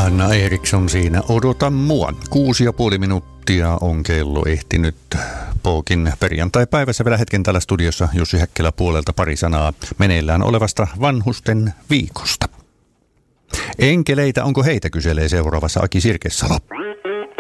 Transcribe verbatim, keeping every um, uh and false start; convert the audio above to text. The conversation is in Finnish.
Anna Eriksson siinä, odota mua. Kuusi ja puoli minuuttia on kello ehtinyt. Pookin perjantai-päivässä vielä hetken täällä studiossa Jussi Häkkilä puolelta pari sanaa meneillään olevasta vanhusten viikosta. Enkeleitä, onko heitä, kyselee seuraavassa Aki Sirkesalo.